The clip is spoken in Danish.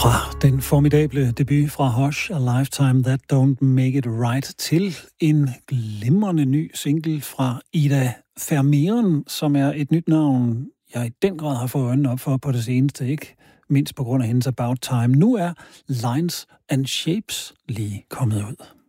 Fra den formidable debut fra Hush, A Lifetime That Don't Make It Right, til en glimrende ny single fra Ida Vermeeren, som er et nyt navn, jeg i den grad har fået øjnene op for på det seneste, ikke mindst på grund af hendes About Time. Nu er Lines and Shapes lige kommet ud.